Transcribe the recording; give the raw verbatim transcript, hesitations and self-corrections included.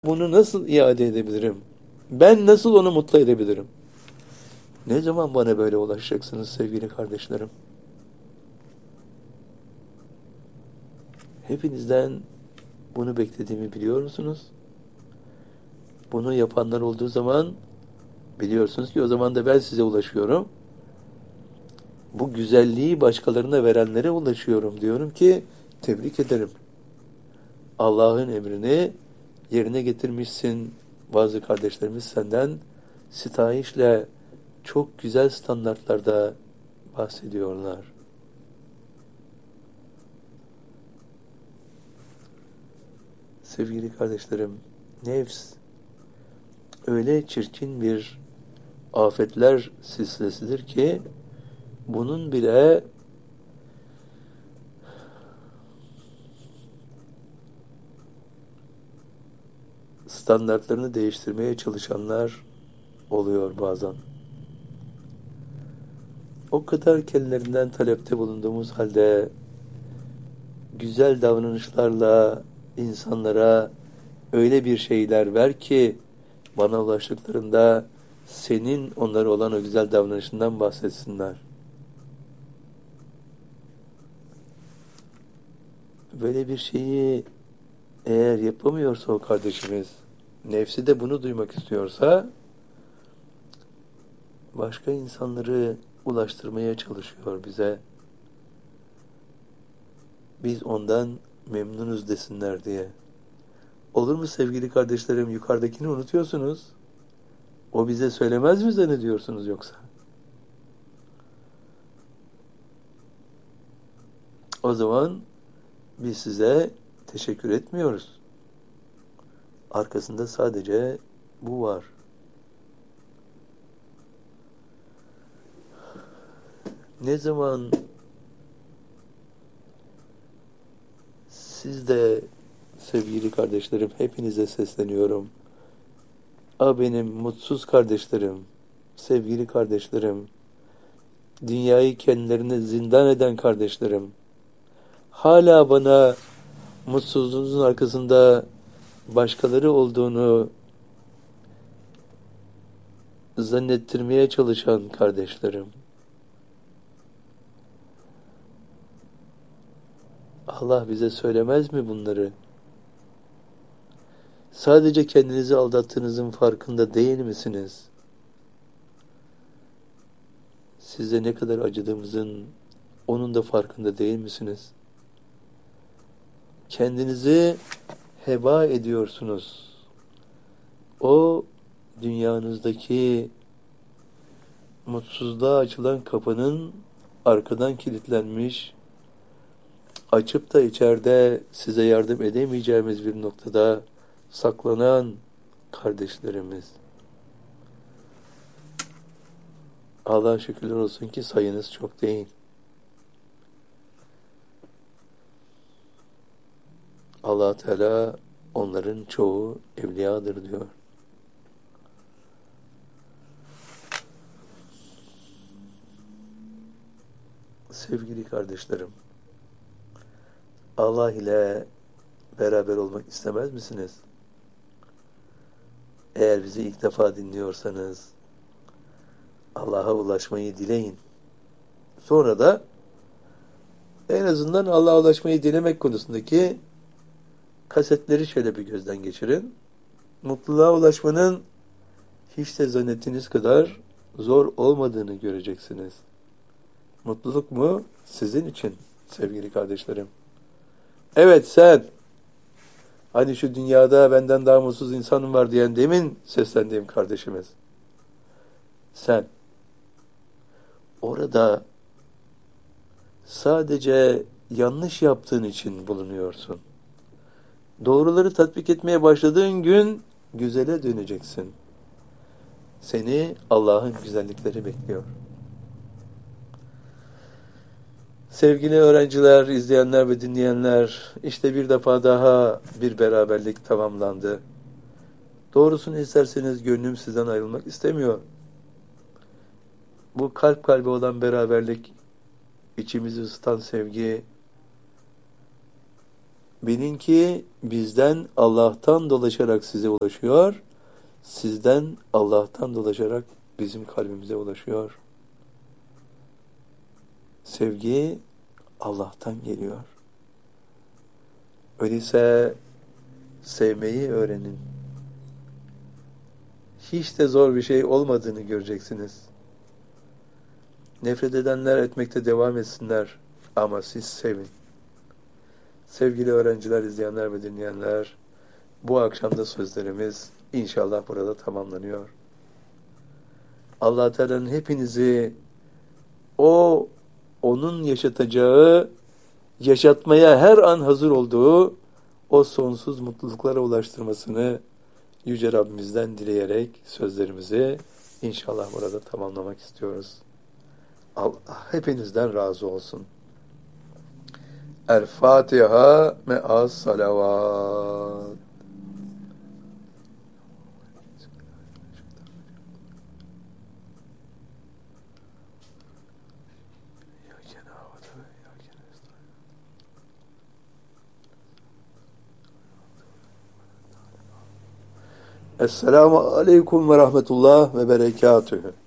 Bunu nasıl iade edebilirim? Ben nasıl onu mutlu edebilirim? Ne zaman bana böyle ulaşacaksınız sevgili kardeşlerim? Hepinizden bunu beklediğimi biliyor musunuz? Bunu yapanlar olduğu zaman biliyorsunuz ki o zaman da ben size ulaşıyorum. Bu güzelliği başkalarına verenlere ulaşıyorum. Diyorum ki tebrik ederim. Allah'ın emrini yerine getirmişsin. Bazı kardeşlerimiz senden sitayişle çok güzel standartlarda bahsediyorlar. Sevgili kardeşlerim, nefs öyle çirkin bir afetler silsilesidir ki bunun bile standartlarını değiştirmeye çalışanlar oluyor bazen. O kadar kendilerinden talepte bulunduğumuz halde güzel davranışlarla insanlara öyle bir şeyler ver ki bana ulaştıklarında senin onlara olan o güzel davranışından bahsetsinler. Böyle bir şeyi eğer yapamıyorsa o kardeşimiz, nefsi de bunu duymak istiyorsa başka insanları ulaştırmaya çalışıyor bize. Biz ondan memnunuz desinler diye. Olur mu sevgili kardeşlerim, yukarıdakini unutuyorsunuz? O bize söylemez mi zannediyorsunuz yoksa? O zaman biz size teşekkür etmiyoruz. Arkasında sadece bu var. Ne zaman siz de sevgili kardeşlerim hepinize sesleniyorum. A benim mutsuz kardeşlerim, sevgili kardeşlerim, dünyayı kendilerine zindan eden kardeşlerim, hala bana mutsuzluğunuzun arkasında başkaları olduğunu zannettirmeye çalışan kardeşlerim. Allah bize söylemez mi bunları? Sadece kendinizi aldattığınızın farkında değil misiniz? Size ne kadar acıdığımızın onun da farkında değil misiniz? Kendinizi heba ediyorsunuz. O dünyanızdaki mutsuzluğa açılan kapının arkadan kilitlenmiş, açıp da içeride size yardım edemeyeceğimiz bir noktada saklanan kardeşlerimiz. Allah'a şükürler olsun ki sayınız çok değil. Allah Teala onların çoğu evliyadır diyor. Sevgili kardeşlerim, Allah ile beraber olmak istemez misiniz? Eğer bizi ilk defa dinliyorsanız Allah'a ulaşmayı dileyin. Sonra da en azından Allah'a ulaşmayı dilemek konusundaki kasetleri şöyle bir gözden geçirin. Mutluluğa ulaşmanın hiç de zannettiğiniz kadar zor olmadığını göreceksiniz. Mutluluk mu? Sizin için sevgili kardeşlerim. Evet sen, hani şu dünyada benden daha mutsuz insanım var diyen demin seslendiğim kardeşimiz. Sen, orada sadece yanlış yaptığın için bulunuyorsun. Doğruları tatbik etmeye başladığın gün güzele döneceksin. Seni Allah'ın güzellikleri bekliyor. Sevgili öğrenciler, izleyenler ve dinleyenler, işte bir defa daha bir beraberlik tamamlandı. Doğrusunu isterseniz gönlüm sizden ayrılmak istemiyor. Bu kalp kalbe olan beraberlik, içimizi ısıtan sevgi, Bilin ki bizden Allah'tan dolaşarak size ulaşıyor, sizden Allah'tan dolaşarak bizim kalbimize ulaşıyor. Sevgi Allah'tan geliyor. Öyleyse sevmeyi öğrenin. Hiç de zor bir şey olmadığını göreceksiniz. Nefret edenler etmekte devam etsinler ama siz sevin. Sevgili öğrenciler, izleyenler ve dinleyenler, bu akşamda sözlerimiz inşallah burada tamamlanıyor. Allah Teala'nın hepinizi o onun yaşatacağı, yaşatmaya her an hazır olduğu o sonsuz mutluluklara ulaştırmasını Yüce Rabbimizden dileyerek sözlerimizi inşallah burada tamamlamak istiyoruz. Allah hepinizden razı olsun. El Fatiha me'as salavat. Esselamu aleyküm ve rahmetullah ve berekatühü.